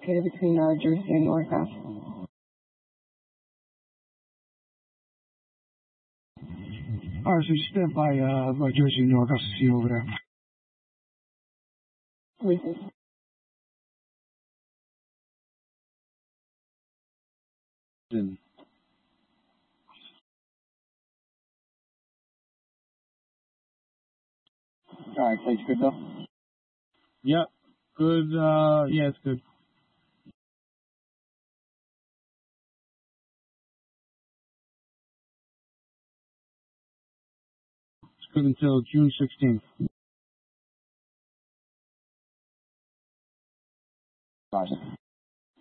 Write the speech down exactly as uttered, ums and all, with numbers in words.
located between uh, Jersey and Norcross. All right, so you stand by, uh, by Jersey and Norcross to see you over there. Recent. In. All right, so it's good though? Yep. Good, uh, yeah, it's good. It's good until June sixteenth. Awesome.